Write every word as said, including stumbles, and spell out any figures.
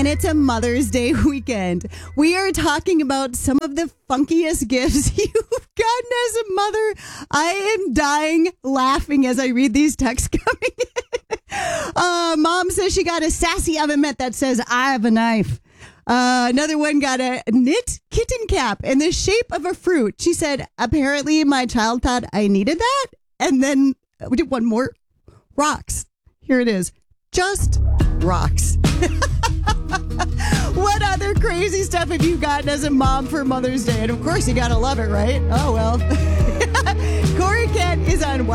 and it's a Mother's Day weekend. We are talking about some of the funkiest gifts you've gotten as a mother. I am dying laughing as I read these texts coming in. Uh, Mom says she got a sassy oven mitt that says, I have a knife. Uh, another one got a knit kitten cap in the shape of a fruit. She said, apparently my child thought I needed that. And then we did one more. Rocks. Here it is. Just rocks. What other crazy stuff have you gotten as a mom for Mother's Day? And of course, you got to love it, right? Oh, well. Corey Kent is on